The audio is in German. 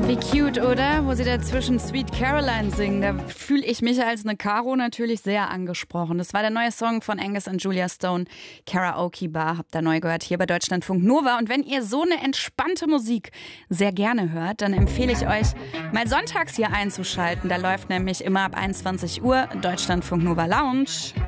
Wie cute, oder? Wo sie dazwischen Sweet Caroline singen. Da fühle ich mich als eine Caro natürlich sehr angesprochen. Das war der neue Song von Angus und Julia Stone, Karaoke Bar. Habt ihr neu gehört hier bei Deutschlandfunk Nova. Und wenn ihr so eine entspannte Musik sehr gerne hört, dann empfehle ich euch, mal sonntags hier einzuschalten. Da läuft nämlich immer ab 21 Uhr Deutschlandfunk Nova Lounge.